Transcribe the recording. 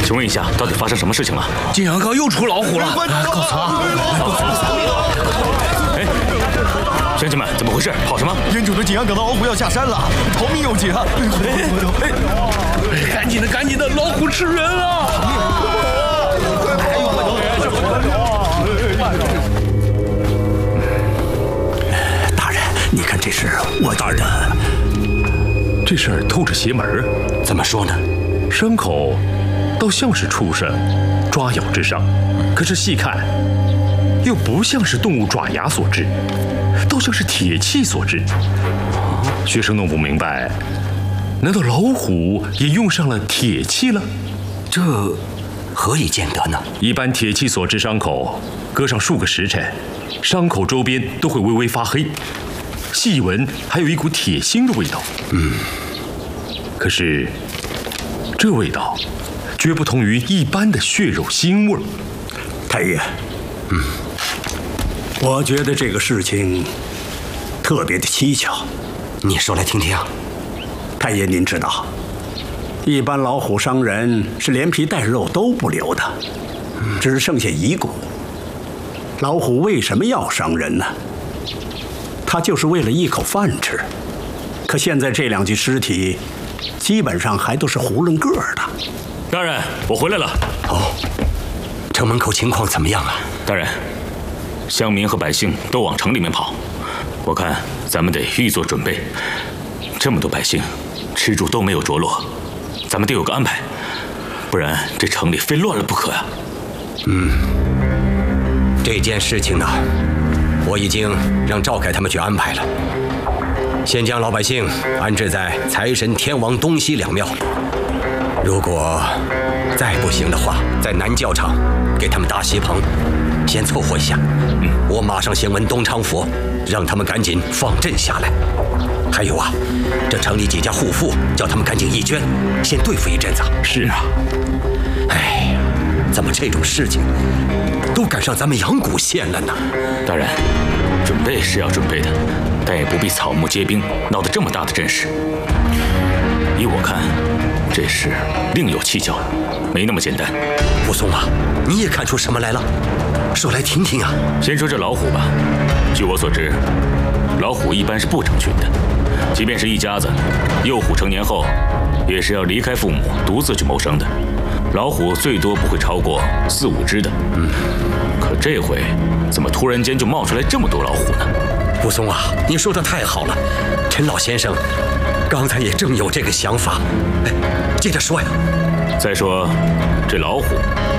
请问一下，到底发生什么事情了？ 景阳冈又出老虎了！ 告辞啊！ 哎，乡亲们，怎么回事？跑什么？ 烟酒的景阳冈的老虎要下山了，逃命有紧啊！ 赶紧的，赶紧的，老虎吃人了！ 大人，你看这是我大人， 这事儿透着邪门。 怎么说呢？ 伤口倒像是畜生抓咬之伤，可是细看又不像是动物爪牙所致，倒像是铁器所致。学生弄不明白，难道老虎也用上了铁器了？ 这何以见得呢？ 一般铁器所致伤口，搁上数个时辰，伤口周边都会微微发黑，细闻还有一股铁腥的味道。可是这味道绝不同于一般的血肉腥味儿。 太爷，我觉得这个事情特别的蹊跷。你说来听听。太爷，您知道，一般老虎伤人是连皮带肉都不留的，只剩下遗骨。老虎为什么要伤人呢？它就是为了一口饭吃。可现在这两具尸体基本上还都是囫囵个儿的。 大人，我回来了。 哦，城门口情况怎么样啊？ 大人，乡民和百姓都往城里面跑，我看咱们得预做准备。这么多百姓，吃住都没有着落，咱们得有个安排，不然这城里非乱了不可呀。 这件事情呢，我已经让赵凯他们去安排了。先将老百姓安置在财神、天王东西两庙。如果再不行的话，在南教场给他们搭席棚，先凑合一下。我马上先问东昌府，让他们赶紧放阵下来。还有啊，这城里几家户妇，叫他们赶紧义捐，先对付一阵子。 是啊， 哎呀，怎么这种事情都赶上咱们阳谷县了呢？ 大人，准备是要准备的，但也不必草木皆兵，闹得这么大的阵势。依我看，这事另有蹊跷，没那么简单。 武松啊，你也看出什么来了？说来听听啊。 先说这老虎吧，据我所知，老虎一般是不成群的，即便是一家子，幼虎成年后，也是要离开父母，独自去谋生的。老虎最多不会超过4、5只的。可这回怎么突然间就冒出来这么多老虎呢？ 武松啊，你说的太好了，陈老先生刚才也正有这个想法。哎，接着说呀。 再说这老虎